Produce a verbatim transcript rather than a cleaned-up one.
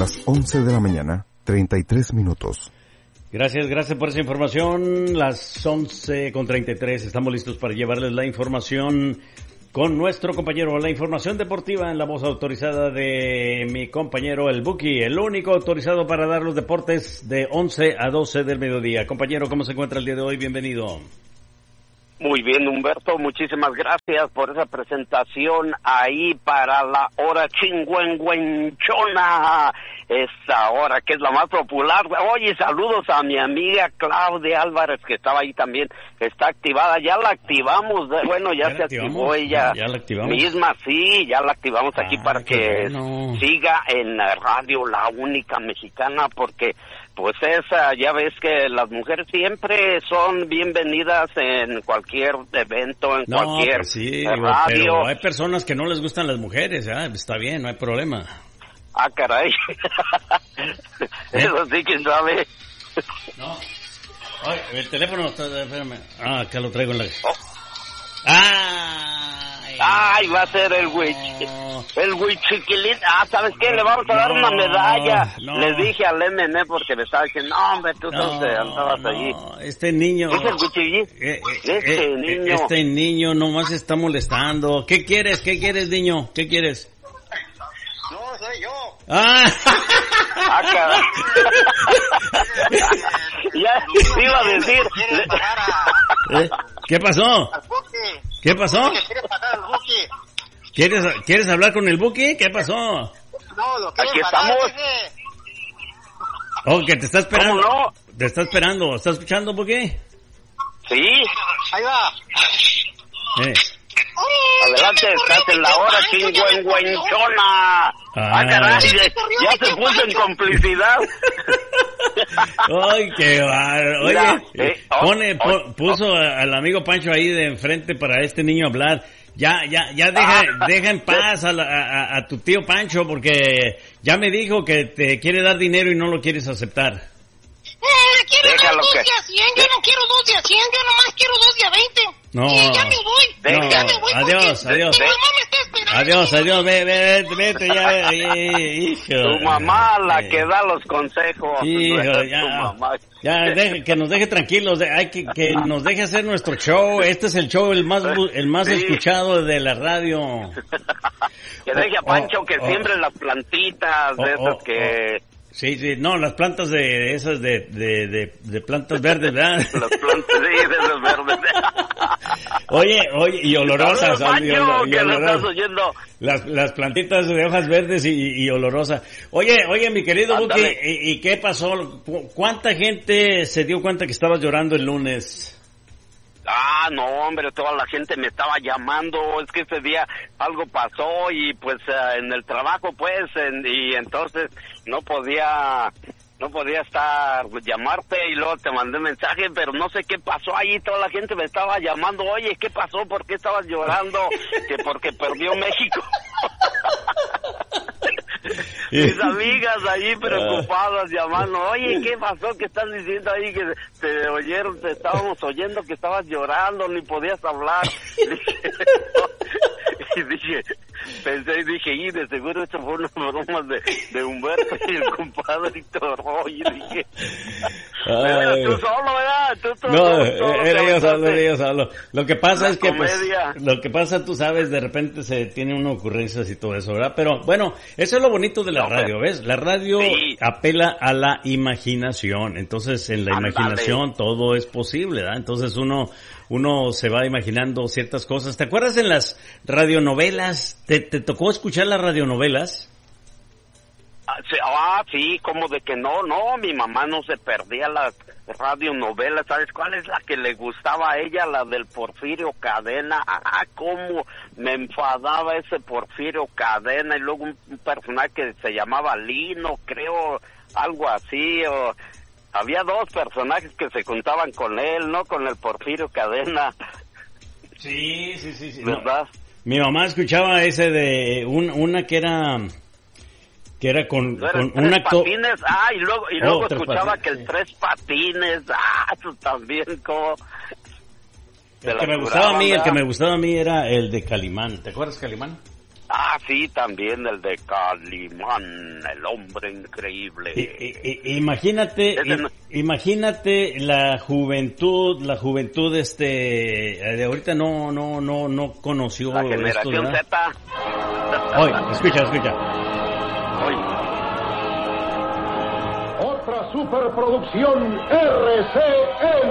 las once de la mañana, treinta y tres minutos. Gracias, gracias por esa información. Las once con treinta y tres, estamos listos para llevarles la información con nuestro compañero, la información deportiva en la voz autorizada de mi compañero el Buki, el único autorizado para dar los deportes de once a doce del mediodía. Compañero, ¿cómo se encuentra el día de hoy? Bienvenido. Muy bien, Humberto, muchísimas gracias por esa presentación ahí para la hora chingüengüenchona, esta hora que es la más popular. Oye, saludos a mi amiga Claudia Álvarez, que estaba ahí también, está activada, ya la activamos, bueno, ya, ¿Ya se activó ella ¿Ya la activamos? misma, sí, ya la activamos aquí ah, para que bueno. siga en radio La Única Mexicana, porque pues esa, ya ves que las mujeres siempre son bienvenidas en cualquier evento, en no, cualquier pues sí, radio. Pero hay personas que no les gustan las mujeres, ¿eh? Está bien, no hay problema. Ah, caray. Eso sí, quién sabe. No. Ay, el teléfono está, espérame. Ah, acá lo traigo en la... Oh. Ay, Ay, va a ser el güey. No. El güey chiquilín. Ah, ¿sabes qué? Le vamos a dar no, una medalla. No. Le dije al M N porque me estaba diciendo, no, hombre, tú no, andabas no. allí. Este niño... ¿Es el güey eh, Este eh, niño. Este niño nomás está molestando. ¿Qué quieres? ¿Qué quieres, niño? ¿Qué quieres? No, soy yo. Ah, ah caray. Ya te iba a decir. ¿Eh? ¿Qué pasó? ¿Qué pasó? ¿Quieres, ¿Quieres hablar con el Buki? ¿Qué pasó? No, lo Aquí estamos. Oh, que te está esperando. ¿Cómo no? Te está esperando. ¿Estás escuchando, Buki? Sí. Ahí va. Eh. Adelante, estás en la hora chingüengüenchona. Ah, caray, ya se puso en complicidad. Ay, qué bárbaro. Oye, Mira, eh, oh, pone, oh, po, puso oh. al amigo Pancho ahí de enfrente para este niño hablar. Ya, ya, ya deja, ah, deja en paz a, la, a, a tu tío Pancho, porque ya me dijo que te quiere dar dinero y no lo quieres aceptar. Eh, quiero dar dos que... de a cien, yo no quiero dos de a cien, yo nomás quiero dos de a veinte. No, y ya me voy, no, ya me voy. Adiós, adiós. Mi mamá me está esperando. Adiós, adiós, vete, vete, vete, ya, hijo. Tu mamá, la eh. que da los consejos. Hijo, ya, tu mamá. ya, deje, que nos deje tranquilos, hay que, que nos deje hacer nuestro show. Este es el show el más, el más sí. escuchado de la radio. Que deje a Pancho oh, que oh, siembre oh. las plantitas oh, de esas oh, que... Oh. Sí, sí, no, las plantas de esas de de de, de plantas verdes, ¿verdad? Las plantas sí, de esas verdes. Oye, oye, y olorosas, no, Pancho, y, olor, y que olorosas. Lo estás oyendo. Las las plantitas de hojas verdes y, y olorosas. Oye, oye, mi querido Buki, ¿y, ¿y qué pasó? ¿Cuánta gente se dio cuenta que estabas llorando el lunes? Ah, no, hombre, toda la gente me estaba llamando, es que ese día algo pasó y pues uh, en el trabajo pues, en, y entonces no podía, no podía estar, llamarte y luego te mandé mensaje, pero no sé qué pasó ahí, toda la gente me estaba llamando, oye, ¿qué pasó? ¿Por qué estabas llorando? Que porque perdió México. Mis amigas ahí preocupadas llamando, oye, ¿qué pasó? ¿Qué estás diciendo ahí? Que te oyeron, te estábamos oyendo que estabas llorando, ni podías hablar. Y dije, pensé y dije, y de seguro esto fue unas bromas de, de Humberto y el compadrito Roy. Y dije, pero tú solo, ¿verdad? Tú, tú, no, tú, era yo solo, era yo solo. Lo que pasa es que, pues, comedia. lo que pasa, tú sabes, de repente se tiene una ocurrencias y todo eso, ¿verdad? Pero, bueno, eso es lo bonito de la no, radio, ¿ves? La radio sí. apela a la imaginación. Entonces, en la Andale. imaginación todo es posible, ¿verdad? Entonces, uno... uno se va imaginando ciertas cosas. ¿Te acuerdas en las radionovelas? ¿Te, te tocó escuchar las radionovelas? Ah, sí, ah, sí, como de que no, no, mi mamá no se perdía las radionovelas. ¿Sabes cuál es la que le gustaba a ella? La del Porfirio Cadena. Ah, cómo me enfadaba ese Porfirio Cadena. Y luego un, un personaje que se llamaba Lino, creo, algo así, o... Había dos personajes que se juntaban con él, ¿no? Con el Porfirio Cadena. Sí, sí, sí. sí. ¿Verdad? No. Mi mamá escuchaba ese de un, una que era... que era con, con tres un acto... patines, ah, y luego, y luego oh, escuchaba patines, que el sí. tres patines, ah, eso también como... El que me gustaba a mí, ¿verdad? El que me gustaba a mí era el de Calimán. ¿Te acuerdas Calimán? Ah, sí, también el de Calimán, el hombre increíble. I, I, imagínate, no... imagínate la juventud, la juventud este de ahorita no no no no conoció la generación esto, Z. Oye, escucha, escucha. Oye. Otra superproducción R C N.